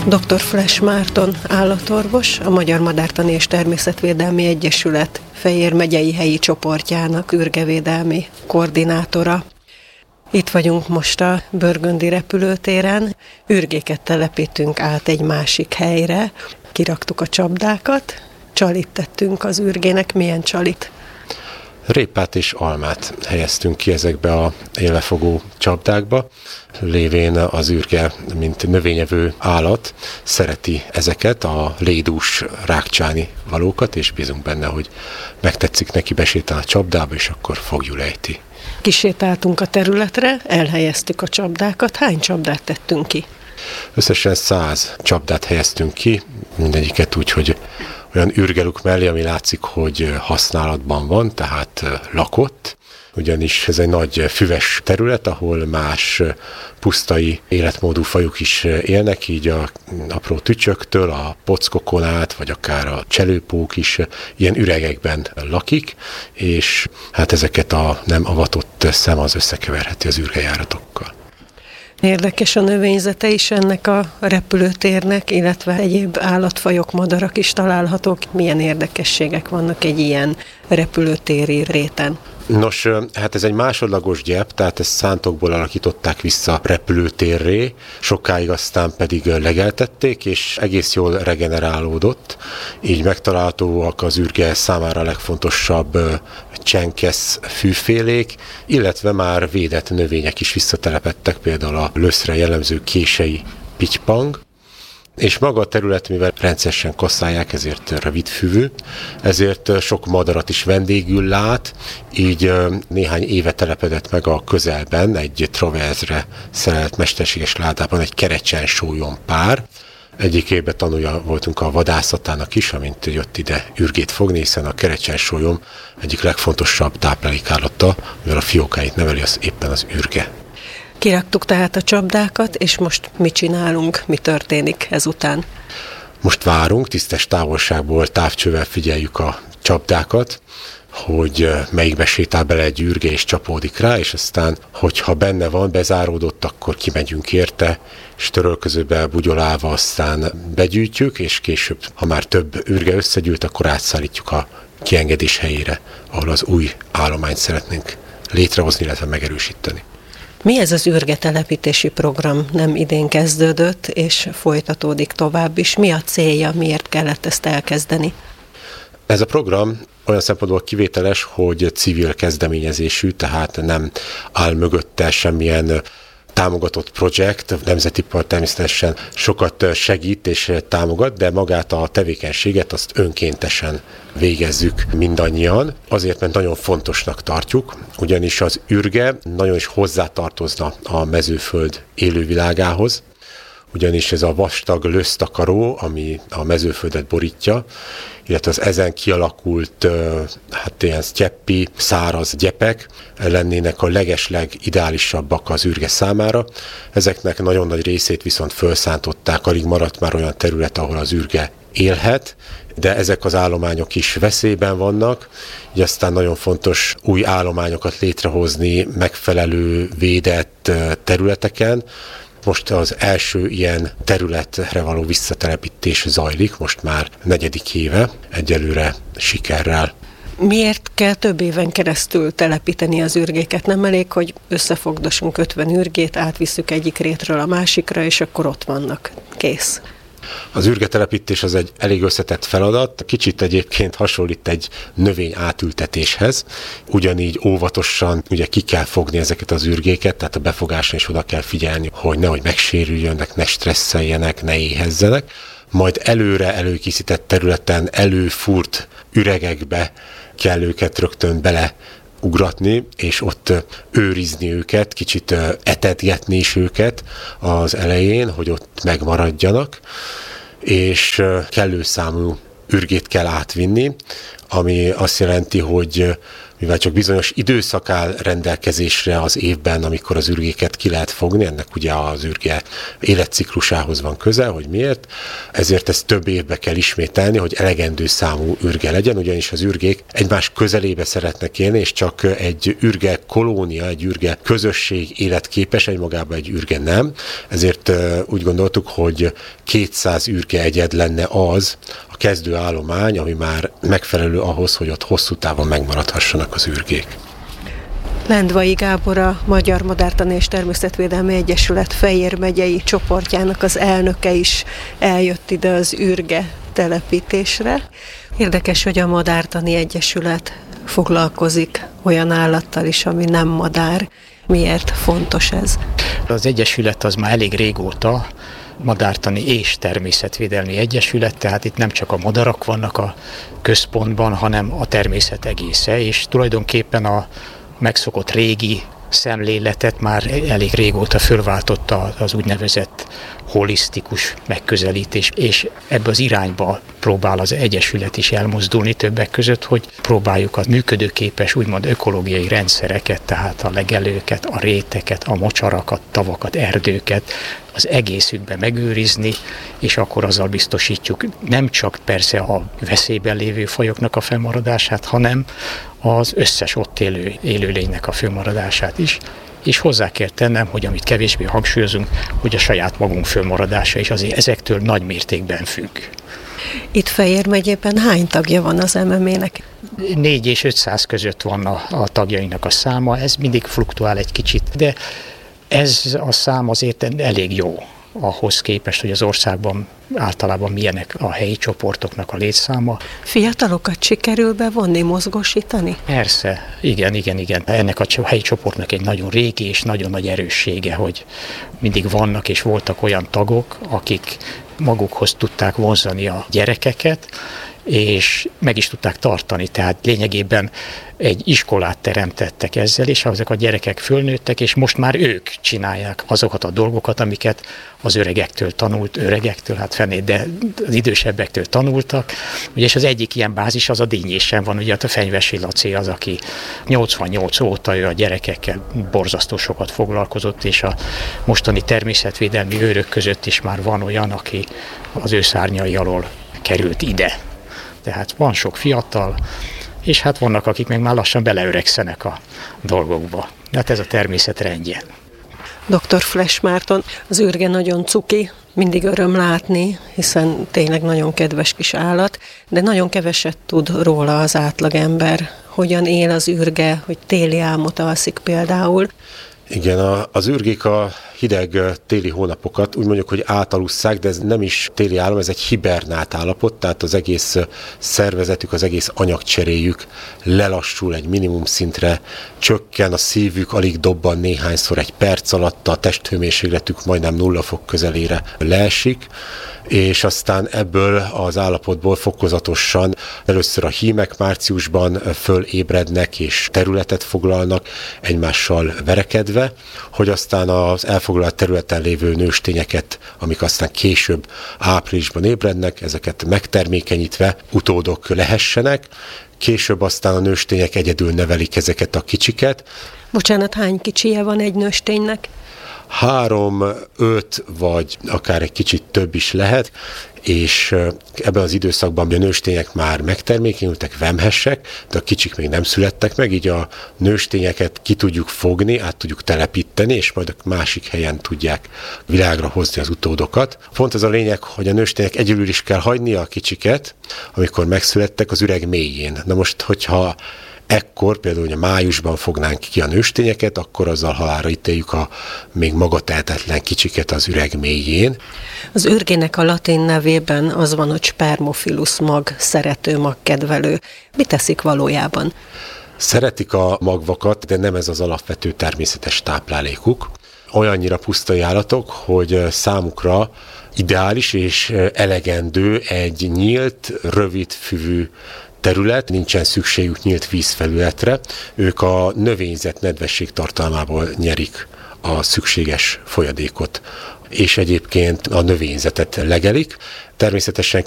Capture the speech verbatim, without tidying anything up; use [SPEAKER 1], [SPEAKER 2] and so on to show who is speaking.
[SPEAKER 1] doktor Flesch Márton állatorvos, a Magyar Madártani és Természetvédelmi Egyesület Fejér megyei helyi csoportjának ürgevédelmi koordinátora. Itt vagyunk most a Börgöndi repülőtéren, ürgéket telepítünk át egy másik helyre, kiraktuk a csapdákat, csalit tettünk az ürgének. Milyen csalit?
[SPEAKER 2] Répát és almát helyeztünk ki ezekbe a élvefogó csapdákba, lévén az ürge, mint növényevő állat, szereti ezeket a lédús rákcsáni valókat, és bízunk benne, hogy megtetszik neki, besétál a csapdába, és akkor fogjul ejti.
[SPEAKER 1] Kisétáltunk a területre, elhelyeztük a csapdákat. Hány csapdát tettünk ki?
[SPEAKER 2] Összesen száz csapdát helyeztünk ki, mindegyiket úgy, hogy olyan ürgeluk mellé, ami látszik, hogy használatban van, tehát lakott, ugyanis ez egy nagy füves terület, ahol más pusztai életmódú fajok is élnek, így a apró tücsöktől, a pockokon át, vagy akár a cselőpók is ilyen üregekben lakik, és hát ezeket a nem avatott szem az összekeverheti az ürgejáratokkal.
[SPEAKER 1] Érdekes a növényzete is ennek a repülőtérnek, illetve egyéb állatfajok, madarak is találhatók. Milyen érdekességek vannak egy ilyen repülőtéri réten?
[SPEAKER 2] Nos, hát ez egy másodlagos gyep, tehát ezt szántokból alakították vissza repülőtérré, sokáig aztán pedig legeltették, és egész jól regenerálódott. Így megtalálhatóak az ürge számára a legfontosabb csenkesz fűfélék, illetve már védett növények is visszatelepedtek, például a löszre jellemző kései pitypang, és maga a terület, mivel rendszeresen kasszálják, ezért rövidfűvű, ezért sok madarat is vendégül lát, így néhány éve telepedett meg a közelben egy traverzre szerelt mesterséges ládában egy kerecsensólyom pár. Egyik évben tanulja voltunk a vadászatának is, amint jött ide ürgét fogni, hiszen a kerecsensólyom egyik legfontosabb táplálékállata, mivel a fiókáit neveli, az éppen az ürge.
[SPEAKER 1] Kiraktuk tehát a csapdákat, és most mit csinálunk, mi történik ezután?
[SPEAKER 2] Most várunk, tisztes távolságból távcsővel figyeljük a csapdákat, hogy melyikbe sétál bele egy ürge és csapódik rá, és aztán, hogyha benne van, bezáródott, akkor kimegyünk érte, és törölközőbe bugyolálva aztán begyűjtjük, és később, ha már több ürge összegyűlt, akkor átszállítjuk a kiengedés helyére, ahol az új állományt szeretnénk létrehozni, illetve megerősíteni.
[SPEAKER 1] Mi ez az ürgetelepítési program? Nem idén kezdődött, és folytatódik tovább is. Mi a célja, miért kellett ezt elkezdeni?
[SPEAKER 2] Ez a program olyan szempontból kivételes, hogy civil kezdeményezésű, tehát nem áll mögötte semmilyen támogatott projekt, a Nemzeti Park természetesen sokat segít és támogat, de magát a tevékenységet azt önkéntesen végezzük mindannyian, azért, mert nagyon fontosnak tartjuk, ugyanis az ürge nagyon is hozzátartozna a mezőföld élővilágához, ugyanis ez a vastag lösztakaró, ami a mezőföldet borítja, illetve az ezen kialakult hát ilyen sztyeppi, száraz gyepek lennének a legesleg ideálisabbak az ürge számára. Ezeknek nagyon nagy részét viszont felszántották, alig maradt már olyan terület, ahol az ürge élhet, de ezek az állományok is veszélyben vannak, így aztán nagyon fontos új állományokat létrehozni megfelelő védett területeken. Most az első ilyen területre való visszatelepítés zajlik, most már negyedik éve, egyelőre sikerrel.
[SPEAKER 1] Miért kell több éven keresztül telepíteni az ürgéket? Nem elég, hogy összefogdosunk ötven ürgét, átvisszük egyik rétről a másikra, és akkor ott vannak. Kész.
[SPEAKER 2] Az ürgetelepítés az egy elég összetett feladat, kicsit egyébként hasonlít egy növény átültetéshez, ugyanígy óvatosan ugye ki kell fogni ezeket az ürgéket, tehát a befogásra is oda kell figyelni, hogy nehogy megsérüljenek, ne stresszeljenek, ne éhezzenek, majd előre előkészített területen előfúrt üregekbe kell őket rögtön bele ugratni, és ott őrizni őket, kicsit etetgetni is őket az elején, hogy ott megmaradjanak, és kellő számú ürgét kell átvinni, ami azt jelenti, hogy mivel csak bizonyos időszak áll rendelkezésre az évben, amikor az ürgéket ki lehet fogni, ennek ugye az ürge életciklusához van köze, hogy miért, ezért ezt több évbe kell ismételni, hogy elegendő számú ürge legyen, ugyanis az ürgék egymás közelébe szeretnek élni, és csak egy ürge kolónia, egy ürge közösség életképes, egymagában egy ürge nem. Ezért úgy gondoltuk, hogy kétszáz ürge egyed lenne az a kezdő állomány, ami már megfelelő ahhoz, hogy ott hosszú távon megmaradhassanak az ürgék.
[SPEAKER 1] Lendvai Gábor, a Magyar Madártani és Természetvédelmi Egyesület Fejér megyei csoportjának az elnöke is eljött ide az ürge telepítésre. Érdekes, hogy a Madártani Egyesület foglalkozik olyan állattal is, ami nem madár. Miért fontos ez?
[SPEAKER 3] Az Egyesület az már elég régóta Madártani és Természetvédelmi Egyesület, tehát itt nem csak a madarak vannak a központban, hanem a természet egésze, és tulajdonképpen a megszokott régi szemléletet már elég régóta fölváltotta az úgynevezett holisztikus megközelítés, és ebbe az irányba próbál az Egyesület is elmozdulni többek között, hogy próbáljuk a működőképes, úgymond ökológiai rendszereket, tehát a legelőket, a réteket, a mocsarakat, tavakat, erdőket az egészükben megőrizni, és akkor azzal biztosítjuk nem csak persze a veszélyben lévő fajoknak a fennmaradását, hanem az összes ott élő élőlénynek a fennmaradását is. És hozzá kell tennem, hogy amit kevésbé hangsúlyozunk, hogy a saját magunk fönnmaradása is azért ezektől nagy mértékben függ.
[SPEAKER 1] Itt Fejér megyében hány tagja van az em em é-nek?
[SPEAKER 3] négy és ötszáz között van a, a tagjainak a száma, ez mindig fluktuál egy kicsit, de ez a szám azért elég jó ahhoz képest, hogy az országban általában milyenek a helyi csoportoknak a létszáma.
[SPEAKER 1] Fiatalokat sikerül bevonni, mozgósítani?
[SPEAKER 3] Persze, igen, igen, igen. Ennek a helyi csoportnak egy nagyon régi és nagyon nagy erőssége, hogy mindig vannak és voltak olyan tagok, akik magukhoz tudták vonzani a gyerekeket, és meg is tudták tartani, tehát lényegében egy iskolát teremtettek ezzel, és ezek a gyerekek fölnőttek, és most már ők csinálják azokat a dolgokat, amiket az öregektől tanult, öregektől, hát fenét, de az idősebbektől tanultak. Ugye, és az egyik ilyen bázis az a Dínyésen van, ugye a Fenyvesi Laci az, aki nyolcvannyolc óta ő a gyerekekkel borzasztó sokat foglalkozott, és a mostani természetvédelmi őrök között is már van olyan, aki az ő szárnyai alól került ide. Tehát van sok fiatal, és hát vannak, akik meg már lassan beleöregszenek a dolgokba. Hát ez a természet rendje.
[SPEAKER 1] doktor Flesch Márton, az ürge nagyon cuki, mindig öröm látni, hiszen tényleg nagyon kedves kis állat, de nagyon keveset tud róla az átlagember. Hogyan él az ürge, hogy téli álmot alszik például.
[SPEAKER 2] Igen, a, az ürgék a hideg téli hónapokat úgy mondjuk, hogy átalusszák, de ez nem is téli álom, ez egy hibernált állapot, tehát az egész szervezetük, az egész anyagcseréjük lelassul egy minimum szintre, csökken a szívük, alig dobban néhányszor egy perc alatt, a testhőmérsékletük majdnem nulla fok közelére leesik, és aztán ebből az állapotból fokozatosan először a hímek márciusban fölébrednek és területet foglalnak, egymással verekedve, hogy aztán az elfoglalt területen lévő nőstényeket, amik aztán később áprilisban ébrednek, ezeket megtermékenyítve utódok lehessenek, később aztán a nőstények egyedül nevelik ezeket a kicsiket.
[SPEAKER 1] Bocsánat, hány kicsie van egy nősténynek?
[SPEAKER 2] Három, öt, vagy akár egy kicsit több is lehet, és ebben az időszakban a nőstények már megtermékenyültek, vemhessek, de a kicsik még nem születtek meg, így a nőstényeket ki tudjuk fogni, át tudjuk telepíteni, és majd a másik helyen tudják világra hozni az utódokat. Pont ez a lényeg, hogy a nőstények egyedül is kell hagynia a kicsiket, amikor megszülettek az üreg mélyén. Na most, hogyha ekkor, például hogy a májusban fognánk ki a nőstényeket, akkor azzal halálra ítéljük a még magatehetetlen kicsiket az üreg mélyén.
[SPEAKER 1] Az ürgének a latin nevében az van, hogy spermophilus mag, szerető mag, kedvelő. Mit teszik valójában?
[SPEAKER 2] Szeretik a magvakat, de nem ez az alapvető természetes táplálékuk. Olyannyira pusztai állatok, hogy számukra ideális és elegendő egy nyílt, rövid füvű terület, nincsen szükségük nyílt vízfelületre, ők a növényzet nedvesség tartalmából nyerik a szükséges folyadékot, és egyébként a növényzetet legelik. Természetesen